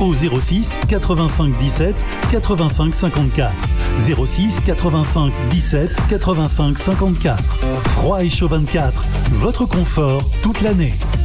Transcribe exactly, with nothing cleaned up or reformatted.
au zéro six quatre-vingt-cinq dix-sept quatre-vingt-cinq cinquante-quatre. zéro six quatre-vingt-cinq dix-sept quatre-vingt-cinq cinquante-quatre. Froid et chaud vingt-quatre, votre confort toute l'année.